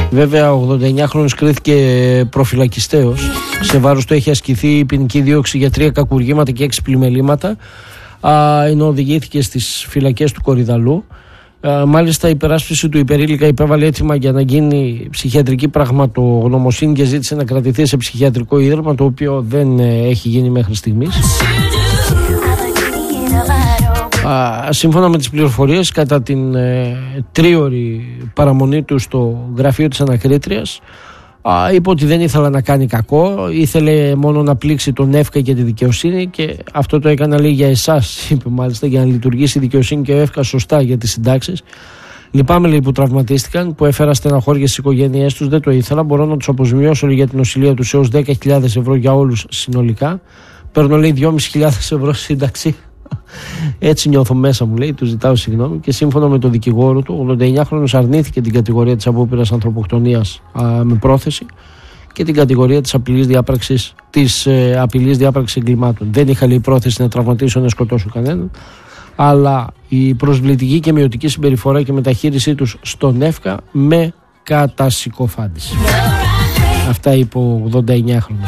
Βέβαια ο 89χρονος κρίθηκε προφυλακιστέος. Σε βάρος του έχει ασκηθεί ποινική δίωξη για 3 κακουργήματα και 6 πλημελήματα, ενώ οδηγήθηκε στις φυλακές του Κορυδαλού. Μάλιστα η υπεράσπιση του υπερήλικα υπέβαλε αίτημα για να γίνει ψυχιατρική πραγματογνωμοσύνη και ζήτησε να κρατηθεί σε ψυχιατρικό ίδρυμα, το οποίο δεν έχει γίνει μέχρι στιγμής. Σύμφωνα με τις πληροφορίες, κατά την τρίωρη παραμονή του στο γραφείο της ανακρίτριας, είπε ότι δεν ήθελε να κάνει κακό, ήθελε μόνο να πλήξει τον ΕΦΚΑ και τη δικαιοσύνη, και αυτό το έκανα, λέει, για εσάς, είπε μάλιστα, για να λειτουργήσει η δικαιοσύνη και ο ΕΦΚΑ σωστά για τις συντάξεις. Λυπάμαι, λέει, που τραυματίστηκαν, που έφερα στεναχώρια στις οικογένειές τους, δεν το ήθελα. Μπορώ να τους αποζημιώσω, λέει, για την νοσηλεία τους έως 10.000 ευρώ για όλους συνολικά. Παίρνω, λέει, 2.500 ευρώ σύνταξη. Έτσι νιώθω μέσα μου, λέει, του ζητάω συγγνώμη. Και σύμφωνα με τον δικηγόρο του, ο 89χρονος αρνήθηκε την κατηγορία της απόπειρας ανθρωποκτονίας με πρόθεση και την κατηγορία της απειλής διάπραξης εγκλημάτων. Δεν είχα, λέει, πρόθεση να τραυματίσω, να σκοτώσω κανέναν, αλλά η προσβλητική και μειωτική συμπεριφορά και μεταχείρισή τους στον ΕΦΚΑ με κατασυκοφάντησε. Αυτά είπε ο 89χρονος.